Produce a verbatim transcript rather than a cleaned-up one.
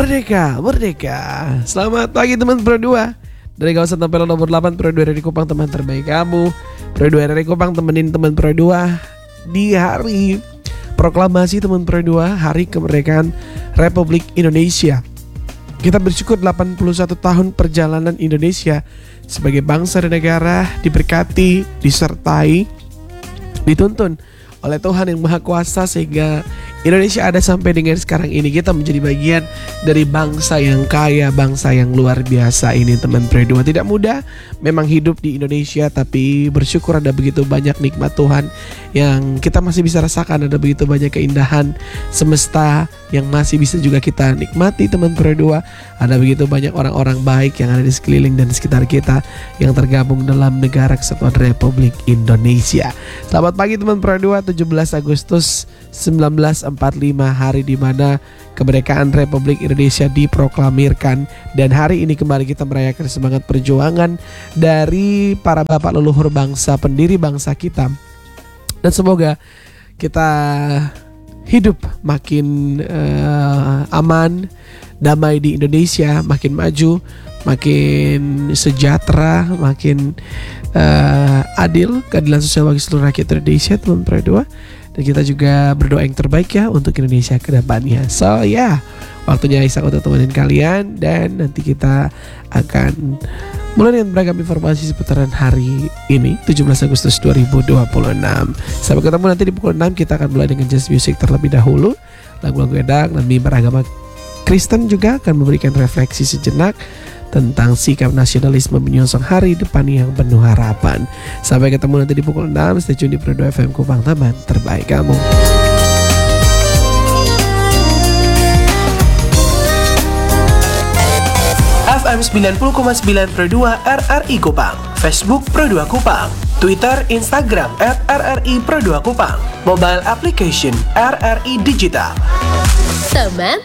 Merdeka, Merdeka. Selamat pagi teman Pro dua. Dari kawasan Tempel nomor delapan Pro dua R R I Kupang, teman terbaik kamu. Pro dua R R I Kupang temenin teman Pro dua di hari proklamasi teman Pro dua, Hari Kemerdekaan Republik Indonesia. Kita bersyukur delapan puluh satu tahun perjalanan Indonesia sebagai bangsa dan negara diberkati, disertai, dituntun oleh Tuhan yang Maha Kuasa sehingga Indonesia ada sampai dengan sekarang ini. Kita menjadi bagian dari bangsa yang kaya, bangsa yang luar biasa ini teman Pro dua. Tidak mudah memang hidup di Indonesia, tapi bersyukur ada begitu banyak nikmat Tuhan yang kita masih bisa rasakan. Ada begitu banyak keindahan semesta yang masih bisa juga kita nikmati teman Pro dua. Ada begitu banyak orang-orang baik yang ada di sekeliling dan di sekitar kita yang tergabung dalam negara kesatuan Republik Indonesia. Selamat pagi teman Pro dua, tujuh belas Agustus sembilan belas empat puluh lima, hari di mana kemerdekaan Republik Indonesia diproklamirkan, dan hari ini kembali kita merayakan semangat perjuangan dari para bapak leluhur bangsa, pendiri bangsa kita. Dan semoga kita hidup makin uh, aman, damai di Indonesia, makin maju, makin sejahtera, makin uh, adil, keadilan sosial bagi seluruh rakyat Indonesia teman Pro dua. Dan kita juga berdoa yang terbaik ya untuk Indonesia ke depannya. So ya, yeah, waktunya Isak untuk temenin kalian, dan nanti kita akan mulai dengan beragam informasi seputaran hari ini tujuh belas Agustus dua ribu dua puluh enam. Sampai ketemu nanti di pukul enam. Kita akan mulai dengan jazz music terlebih dahulu, lagu-lagu edak, dan mimbar agama Kristen juga akan memberikan refleksi sejenak tentang sikap nasionalisme menyongsong hari depan yang penuh harapan. Sampai ketemu nanti di pukul enam. Stay tune di Pro dua F M Kupang, teman terbaik kamu. F M sembilan puluh koma sembilan Pro dua R R I Kupang, Facebook Pro dua Kupang, Twitter, Instagram at R R I Pro dua Kupang, mobile application R R I Digital. Teman